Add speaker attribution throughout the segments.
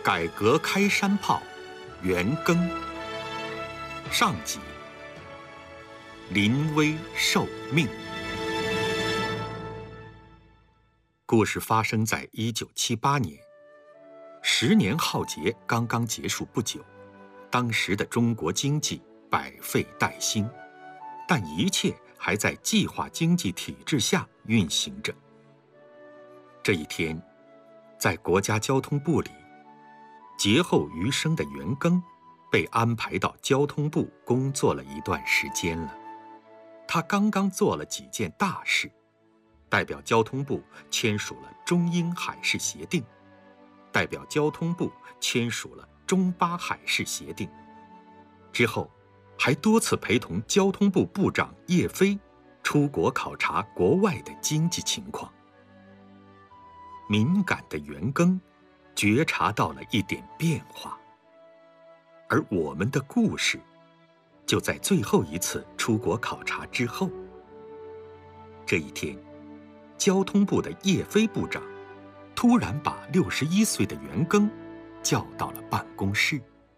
Speaker 1: 改革开山炮，袁庚。上集。临危受命。故事发生在1978年，10年浩劫刚刚结束不久，当时的中国经济百废待兴，但一切还在计划经济体制下运行着。这一天，在国家交通部里，劫后余生的袁庚被安排到交通部工作了一段时间了。他刚刚做了几件大事，代表交通部签署了中英海事协定，代表交通部签署了中巴海事协定，之后还多次陪同交通部部长叶飞出国考察国外的经济情况。敏感的袁庚觉察到了一点变化，而我们的故事就在最后一次出国考察之后。这一天，交通部的叶飞部长突然把61岁的袁庚叫到了办公室。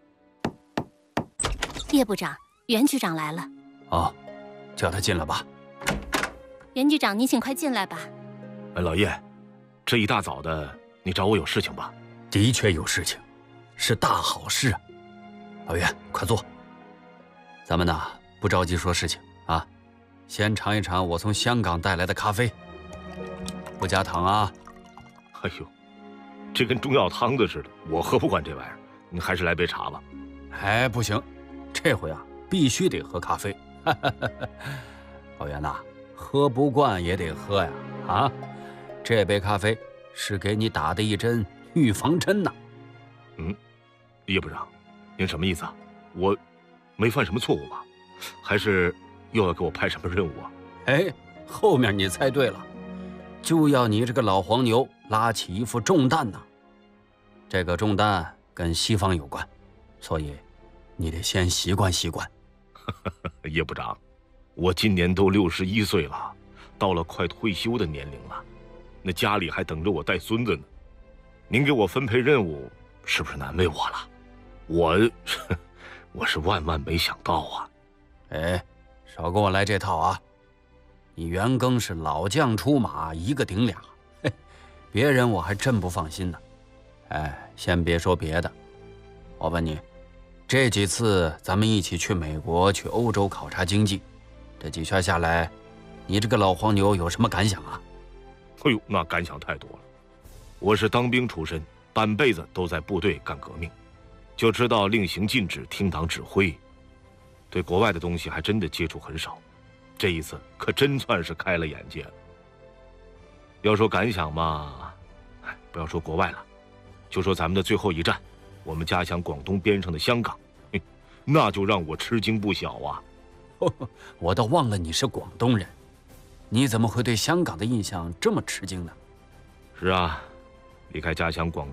Speaker 2: 叶部长，袁局长来了。
Speaker 3: 哦，叫他进来吧。
Speaker 2: 袁局长，你请快进来吧。
Speaker 4: 老叶，这一大早的，你找我有事情吧？
Speaker 3: 的确有事情，是大好事啊。老袁，快坐。咱们呢，不着急说事情啊，先尝一尝我从香港带来的咖啡，不加糖啊。
Speaker 4: 哎呦，这跟中药汤子似的，我喝不惯这玩意儿，你还是来杯茶吧。
Speaker 3: 哎，不行，这回啊，必须得喝咖啡。老袁呐，喝不惯也得喝呀！啊，这杯咖啡是给你打的一针预防针呐。
Speaker 4: 叶部长，您什么意思啊？我没犯什么错误吧？还是又要给我派什么任务啊？
Speaker 3: 哎，后面你猜对了，就要你这个老黄牛拉起一副重担呐。这个重担跟西方有关，所以你得先习惯习惯。
Speaker 4: 叶部长，我今年都61岁了，到了快退休的年龄了，那家里还等着我带孙子呢。您给我分配任务，是不是难为我了？我是万万没想到啊！
Speaker 3: 哎，少跟我来这套啊！你袁庚是老将出马，一个顶俩，嘿，别人我还真不放心呢。哎，先别说别的，我问你，这几次咱们一起去美国、去欧洲考察经济，这几圈下来，你这个老黄牛有什么感想啊？
Speaker 4: 哎呦，那感想太多了。我是当兵出身，半辈子都在部队干革命，就知道令行禁止，听党指挥。对国外的东西还真的接触很少，这一次可真算是开了眼界了。要说感想嘛，不要说国外了，就说咱们的最后一站，我们家乡广东边上的香港，那就让我吃惊不小啊！
Speaker 3: 我都忘了你是广东人，你怎么会对香港的印象这么吃惊呢？
Speaker 4: 是啊，离开家乡广